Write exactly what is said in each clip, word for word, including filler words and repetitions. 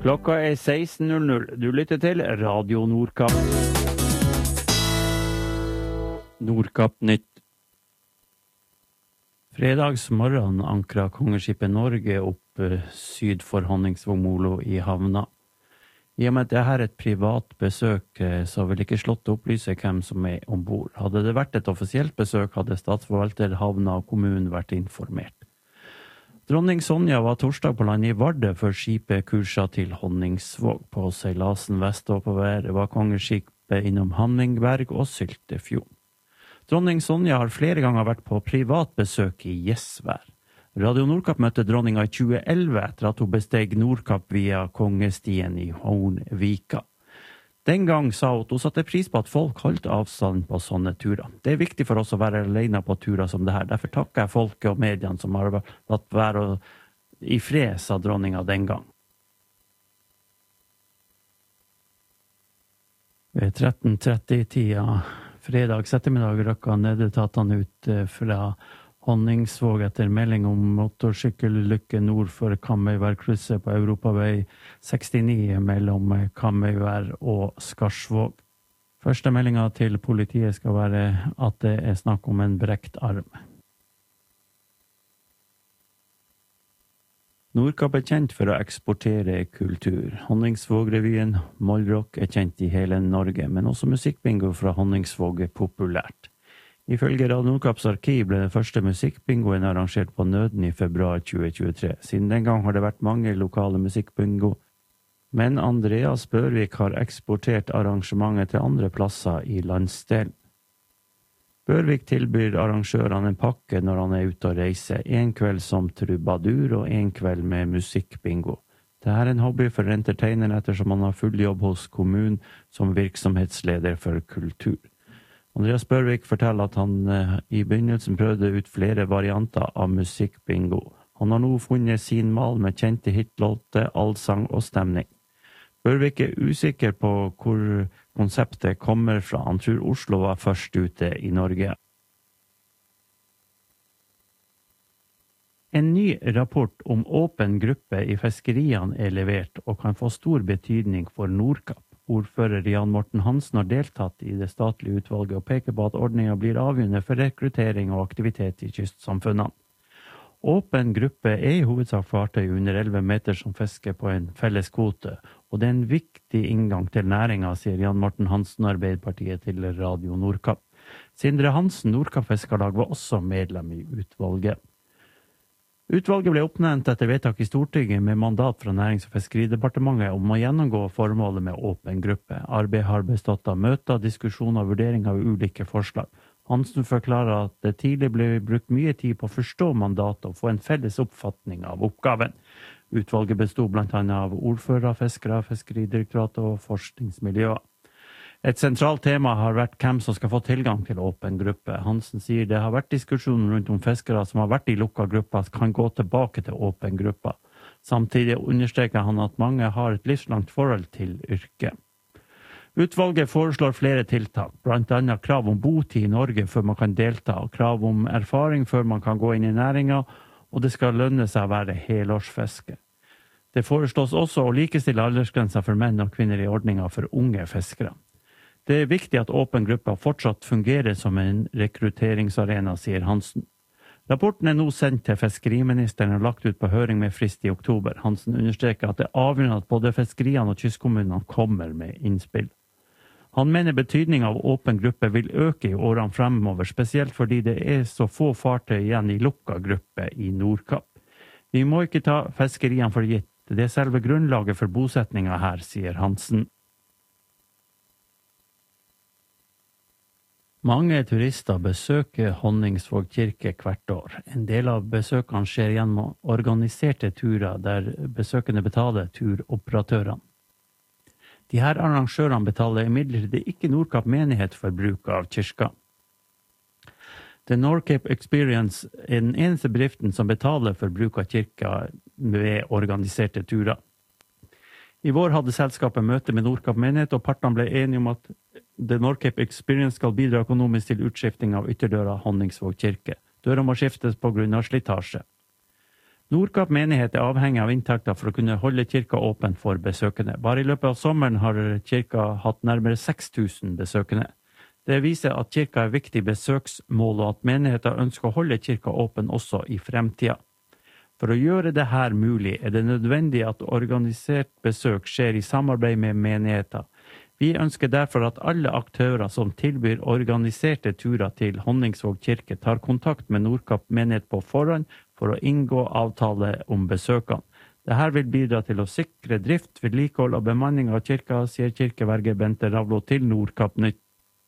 Klokka er seksten null null. Du lytter til Radio Nordkapp. Nordkapp Nytt. Fredagsmorgen ankra kongeskipet Norge opp syd for Honningsvåg-Molo i havna. I og med at dette er et privat besøk, så vil ikke Slottet opplyse hvem som er ombord. Hadde det vært et offisielt besøk, hadde statsforvalter, havna og kommunen vært informert. Dronning Sonja var torsdag på land i Vardø før skipet kurset til Honningsvåg. På seilasen vestoppover var kongeskipet innom Hanningberg og Syltefjord. Dronning Sonja har flere ganger vært på privat besøk i Gjesvær. Radio Nordkapp møtte dronninga i tjue elleve etter at hun besteg Nordkapp via Kongestien i Hornvika. Den gang sa hun at hun satte pris på at folk holdt avstand på sånne turer. Det er viktig for oss å være alene på turer som det her. Derfor takker jeg folket og mediene som har latt være i fred, sa dronninga den gang. Ved tretten tretti-tida fredags ettermiddag røkka nødetatene ut fra Honningsvåg etter melding om motorsykkelulykke nord for Kamøyværkrysset på Europavei sekstini mellom Kamøyvær og Skarsvåg. Første meldinga til politiet skal være at det er snakk om en brekt arm. Nordkapp er kjent for å eksportere kultur. Honningsvåg-revyen Mollrock er kjent i hele Norge, men også musikkbingo fra Honningsvåg er populært. Ifølge Radio Nordkapps arkiv ble den første musikkbingoen arrangert på Nøden i februar tjue tjuetre. Siden den gang har det vært mange lokale musikkbingo, men Andreas Børvik har eksportert arrangementet til andre plasser i landsdelen. Børvik tilbyr arrangørene en pakke når han er ute og reiser, en kveld som trubadur og en kveld med musikkbingo. Dette er en hobby for entertaineren ettersom han har full jobb hos kommunen som virksomhetsleder for kultur. Andreas Børvik forteller at han eh, i begynnelsen prøvde ut flere varianter av musikkbingo. Han har nå funnet sin mal med kjente hitlåter, allsang og stemning. Børvik er usikker på hvor konseptet kommer fra. Han tror Oslo var først ute i Norge. En ny rapport om åpen gruppe i fiskeriene er levert og kan få stor betydning for Nordkapp. Ordfører Jan Morten Hansen har deltatt i det statlige utvalget og peker på at ordningen blir avgjørende for rekruttering og aktivitet i kystsamfunnene. Åpen gruppe er i hovedsak fartøy under elleve meter som fisker på en felles kvote, og det er en viktig inngang til næringa, sier Jan Morten Hansen, Arbeiderpartiet til Radio Nordkapp. Sindre Hansen, Nordkapp Fiskarlag, var også medlem i utvalget. Utvalget ble oppnevnt etter vedtak i Stortinget med mandat fra Nærings- og fiskeridepartementet om å gjennomgå formålet med åpen gruppe. Arbeidet har bestått av møter, diskusjoner og vurdering av ulike forslag. Hansen forklarer at det tidlig ble brukt mye tid på å forstå mandatet og få en felles oppfatning av oppgaven. Utvalget bestod blant annet av ordførere, fiskere, fiskeridirektoratet og forskningsmiljøer. Et sentralt tema har vært hvem som skal få tilgang til åpen gruppe. Hansen sier det har vært diskusjoner rundt om fiskere som har vært i lukka grupper kan gå tilbake til åpen grupper. Samtidig understreker han at mange har et livslangt forhold til yrket. Utvalget foreslår flere tiltak, blant annet krav om botid i Norge før man kan delta, krav om erfaring før man kan gå inn i næringa, og det skal lønne seg å være helårsfisker. Det foreslås også å likestille aldersgrenser for menn og kvinner i ordninga for unge fiskere. Det er viktig at åpen gruppe fortsatt fungerer som en rekrutteringsarena, sier Hansen. Rapporten er nå sendt til fiskeriministeren og lagt ut på høring med frist i oktober. Hansen understreker at det er avgjørende at både fiskeriene og kystkommunene kommer med innspill. Han mener betydningen av åpen gruppe vil øke i årene fremover, spesielt fordi det er så få fartøy igjen i lukka gruppe i Nordkapp. Vi må ikke ta fiskeriene for gitt. Det er selve grunnlaget for bosetninga her, sier Hansen. Mange turister besøker Honningsvåg kirke hvert år. En del av besøkene skjer gjennom organiserte turer der besøkende betaler turoperatørene. De her arrangørene betaler imidlertid ikke Nordkapp menighet for bruk av kirka. The Nordcape Experience er den eneste bedriften som betaler for bruk av kirka ved organiserte turer. I vår hadde selskapet møte med Nordkapp menighet, og partene ble enige om at The Nordcape Experience skal bidra økonomisk til utskifting av ytterdøra Honningsvåg kirke. Døra må skiftes på grunn av slitasje. Nordkapp menighet er avhengig av inntekter for å kunne holde kirka åpen for besøkende. Bare i løpet av sommeren har kirka hatt nærmere seks tusen besøkende. Det viser at kirka er viktig besøksmål, og at menigheten ønsker å holde kirka åpen også i fremtida. For å gjøre det her mulig er det nødvendig at organisert besøk skjer i samarbeid med menigheten. Vi ønsker derfor at alle aktører som tilbyr organiserte turer til Honningsvåg kirke tar kontakt med Nordkapp menighet på forhånd for å inngå avtale om besøkene. Dette vil bidra til å sikre drift, vedlikehold og bemanning av kirka, sier kirkeverge Bente Ravlo til Nordkapp Nytt.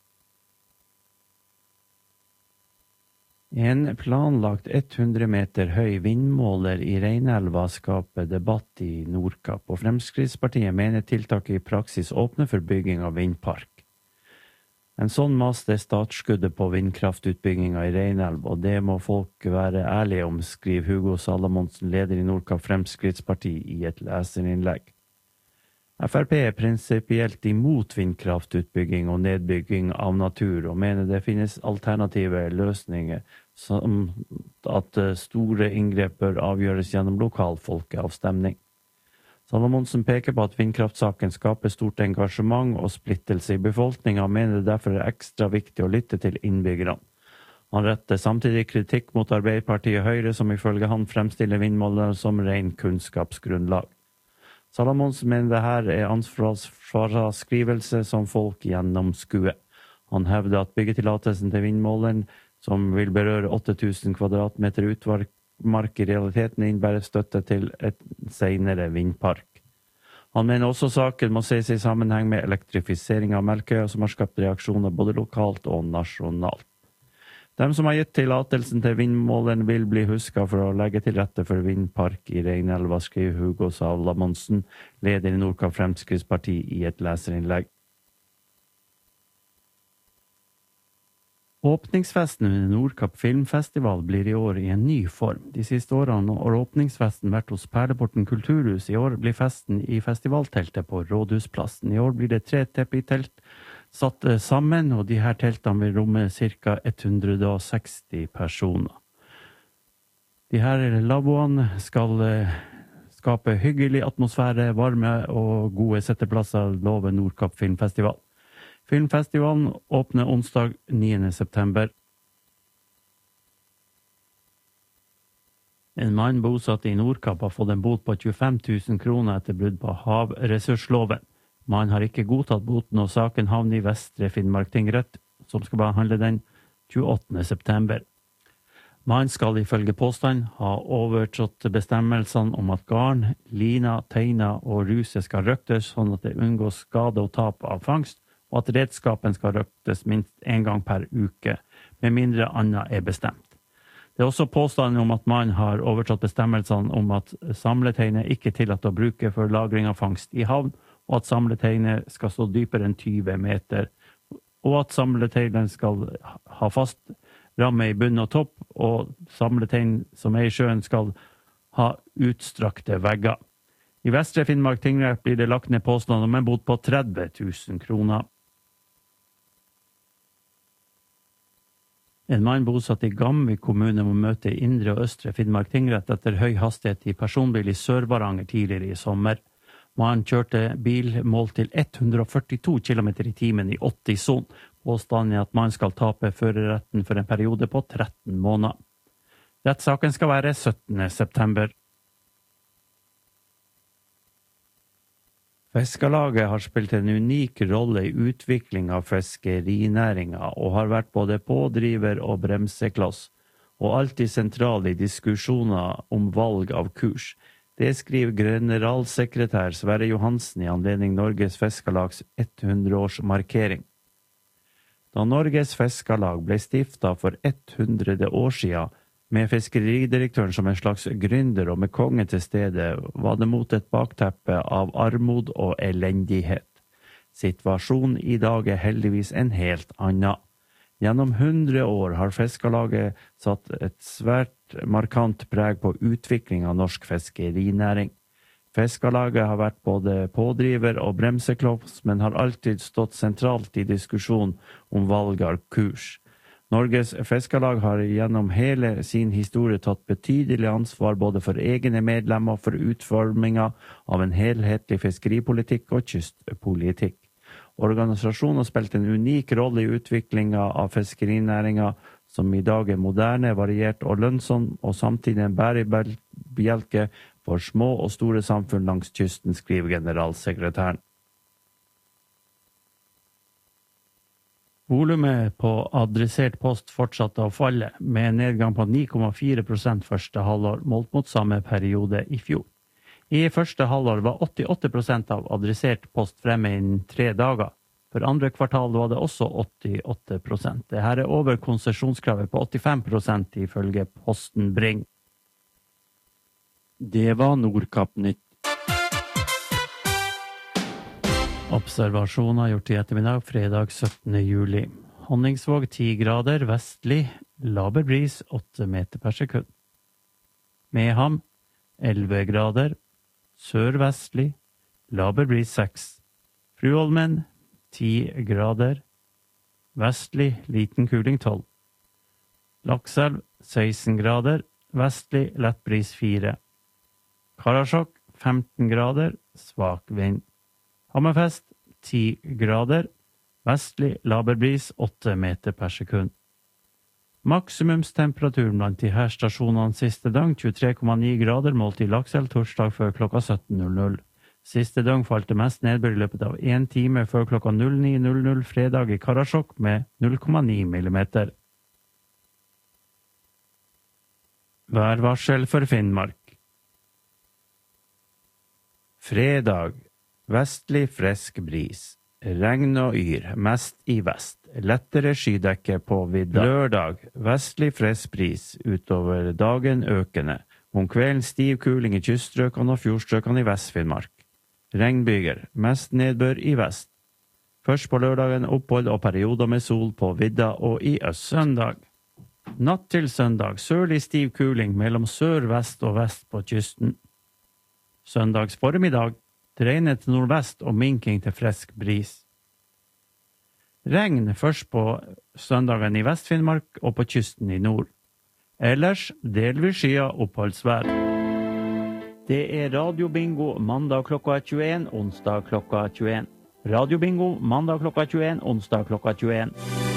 En planlagt hundre meter høy vindmåler i Reinelva skaper debatt i Nordkapp, og Fremskrittspartiet mener tiltaket i praksis åpner for bygging av vindpark. En sånn mast er startskuddet på vindkraftutbygginga i Reinelv, og det må folk være ærlige om, skriver Hugo Salamonsen, leder i Nordkapp Fremskrittsparti, i et leserinnlegg. Frp er prinsipielt imot vindkraftutbygging og nedbygging av natur, og mener det finnes alternative løsninger, som at store inngrep bør avgjøres gjennom lokal folkeavstemning. Salamonsen peker på at vindkraftsaken skaper stort engasjement og splittelse i befolkningen, og mener det derfor er ekstra viktig å lytte til innbyggerne. Han retter samtidig kritikk mot Arbeiderpartiet og Høyre, som ifølge han fremstiller vindmåler som ren kunnskapsgrunnlag. Salamonsen mener det her er ansvarsfraskrivelse som folk gjennomskuer. Han hevder at byggetillatelsen til vindmåleren, som vil berøre åtte tusen kvadratmeter utmark, i realiteten innebærer støtte til et senere vindpark. Han mener også saken må ses i sammenheng med elektrifisering av Melkøya, som har skapt reaksjoner både lokalt og nasjonalt. De som har gitt tillatelsen til vindmåleren vil bli husket for å legge til rette for vindpark i Reinelva, skriver Hugo Salamonsen, leder i Nordkapp Fremskrittsparti, i et leserinnlegg. Åpningsfesten under Nordkapp Filmfestival blir i år i en ny form. De siste årene har åpningsfesten vært hos Perleporten kulturhus. I år blir festen i festivalteltet på Rådhusplassen. I år blir det tre teppitelt satt sammen, og de her teltene vil romme ca. hundre og seksti personer. De her lavvoene skal skape hyggelig atmosfære, varme og gode setteplasser, lover Nordkapp Filmfestival. Filmfestivalen åpner onsdag niende september. En mann bosatt i Nordkapp har fått en bot på tjuefem tusen kroner etter brudd på havressursloven. Mannen har ikke godtatt boten, og saken havner i Vestre Finnmark tingrett, som skal behandle den tjueåttende september. Mannen skal ifølge påstand ha overtrådt bestemmelsene om at garn, lina, teina og ruse skal røktes, sånn at det unngås skade og tap av fangst, og at redskapen skal røktes minst en gang per uke, med mindre annet er bestemt. Det er også påstanden om at mannen har overtrådt bestemmelsene om at samleteinet ikke er tillatt å bruke for lagring av fangst i havn, og at samleteinet skal stå dypere enn tyve meter, og at samleteinet skal ha fast ramme i bunn og topp, og samletein som er i sjøen skal ha utstrakte vegger. I Vestre Finnmark tingrett blir det lagt ned påstand om en bot på tretti tusen kroner. En mann bosatt i Gamvik kommune må møte i Indre og Østre Finnmark tingrett etter høy hastighet i personbil i Sør-Varanger tidligere i sommer. Mannen kjørte bil målt til hundre og førtito kilometer i timen i åtti-sonen. Påstanden er at mannen skal tape førerretten for en periode på tretten måneder. Rettssaken skal være syttende september. Fiskarlaget har spilt en unik rolle i utvikling av fiskerinæringa, og har vært både pådriver og bremsekloss, og alltid sentral i diskusjoner om valg av kurs. Det skriver generalsekretær Sverre Johansen i anledning Norges Fiskarlags hundre-årsmarkering. Da Norges Fiskarlag ble stiftet for hundre år siden, med fiskeridirektøren som en slags gründer og med kongen til stede, var det mot et bakteppe av armod og elendighet. Situasjonen i dag er heldigvis en helt annen. Gjennom hundre år har Fiskarlaget satt et svært markant preg på utvikling av norsk fiskerinæring. Fiskarlaget har vært både pådriver og bremsekloss, men har alltid stått sentralt i diskusjon om valg av kurs. Norges Fiskarlag har gjennom hele sin historie tatt betydelig ansvar både for egne medlemmer og for utforminga av en helhetlig fiskeripolitikk og kystpolitikk. Organisasjonen har spilt en unik rolle i utviklinga av fiskerinæringa, som i dag er moderne, variert og lønnsom, og samtidig en bærebjelke for små og store samfunn langs kysten, skriver generalsekretæren. Volumet på adressert post fortsatte å falle, med en nedgang på ni komma fire prosent første halvår, målt mot samme periode i fjor. I første halvår var åttiåtte prosent av adressert post fremme innen tre dager. For andre kvartal var det også åttiåtte prosent. Dette er over konsesjonskravet på åttifem prosent ifølge Posten Bring. Det var Nordkapp-nytt. Observasjoner gjort i ettermiddag, fredag syttende juli. Honningsvåg ti grader, vestlig, laber bris åtte meter per sekund. Meham elleve grader, sørvestlig, laber bris seks. Fruholmen ti grader, vestlig, liten kuling tolv. Lakselv seksten grader, vestlig, lett bris fire. Karasjok femten grader, svak vind. Hammerfest ti grader, vestlig laber bris åtte meter per sekund. Maksimumstemperaturen blant de her stasjonene siste døgn tjuetre komma ni grader målt i Lakselv torsdag før klokka sytten null null. Siste døgn falt det mest nedbør i løpet av en time før klokka null ni null null fredag i Karasjok med null komma ni millimeter. Værvarsel for Finnmark. Fredag. Vestlig frisk bris. Regn og yr, mest i vest. Lettere skydekke på vidda. Lørdag. Vestlig frisk bris. Utover dagen økende. Om kvelden stiv kuling i kyststrøkene og fjordstrøkene i Vest-Finnmark. Regnbyger. Mest nedbør i vest. Først på lørdagen opphold og perioder med sol på vidda og i øst. Søndag. Natt til søndag. Sørlig stiv kuling mellom sør, vest og vest på kysten. Søndags formiddag. Dreiende til nordvest og minking til frisk bris. Regn først på søndagen i Vest-Finnmark og på kysten i nord. Ellers delvis skya oppholdsvær. Det er radiobingo mandag klokka tjueen, onsdag klokka tjueen. Radiobingo mandag klokka tjueen, onsdag klokka tjueen.